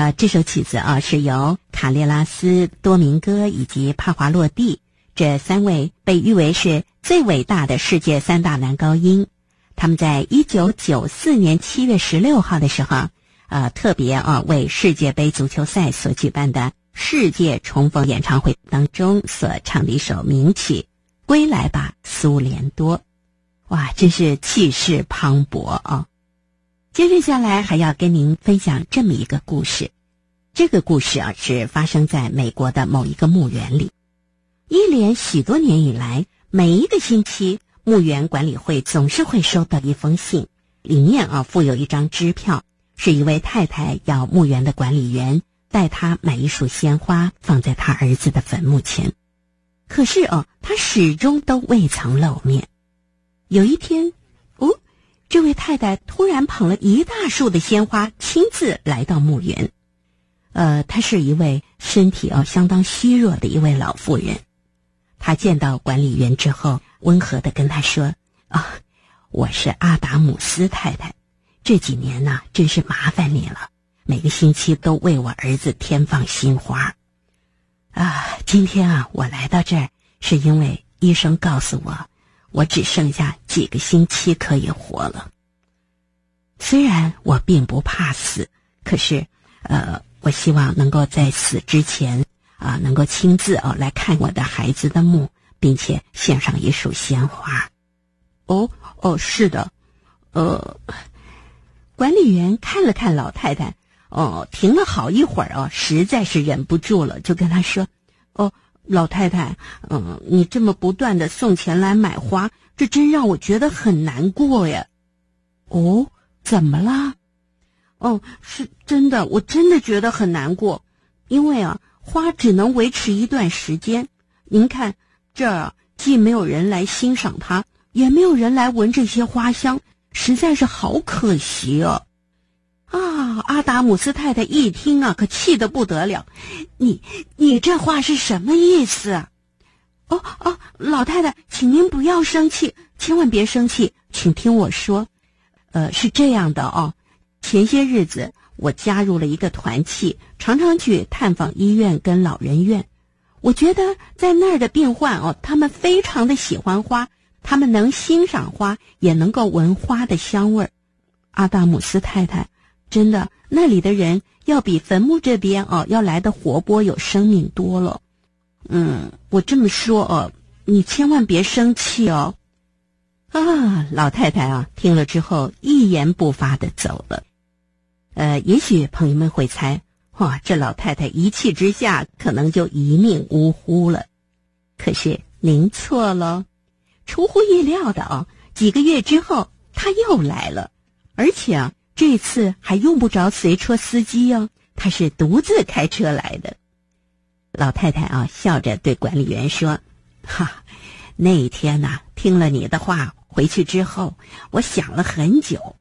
这首曲子是由卡列拉斯、多明戈以及帕华洛蒂这3位被誉为是最伟大的世界3大男高音。他们在1994年7月16号的时候，特别为世界杯足球赛所举办的世界重逢演唱会当中所唱的一首名曲《归来吧，苏联多》。哇，真是气势磅礴啊！接着下来还要跟您分享这么一个故事。这个故事是发生在美国的某一个墓园里。一连许多年以来，每一个星期墓园管理会总是会收到一封信，里面附有一张支票，是一位太太要墓园的管理员带她买一束鲜花放在她儿子的坟墓前。可是她始终都未曾露面。有一天这位太太突然捧了一大束的鲜花亲自来到墓园。她是一位身体相当虚弱的一位老妇人。她见到管理员之后，温和地跟他说：我是阿达姆斯太太，这几年呢，真是麻烦你了，每个星期都为我儿子添放新花。今天我来到这儿，是因为医生告诉我只剩下几个星期可以活了。虽然我并不怕死，可是我希望能够在死之前能够亲自来看我的孩子的墓，并且献上一束鲜花。是的。管理员看了看老太太，停了好一会儿实在是忍不住了，就跟她说：老太太，你这么不断的送钱来买花，这真让我觉得很难过呀。怎么啦？是真的，我真的觉得很难过，因为花只能维持一段时间。您看，这儿既没有人来欣赏它，也没有人来闻这些花香，实在是好可惜啊！阿达姆斯太太一听可气得不得了。你这话是什么意思啊？老太太，请您不要生气，千万别生气，请听我说。是这样的前些日子我加入了一个团契，常常去探访医院跟老人院。我觉得在那儿的病患他们非常的喜欢花，他们能欣赏花，也能够闻花的香味儿。阿达姆斯太太，真的，那里的人要比坟墓这边要来的活泼有生命多了。我这么说你千万别生气哦。老太太听了之后一言不发地走了。也许朋友们会猜，这老太太一气之下可能就一命呜呼了。可是您错了，出乎意料的几个月之后她又来了，而且这次还用不着随车司机她是独自开车来的。老太太笑着对管理员说：那一天听了你的话回去之后，我想了很久，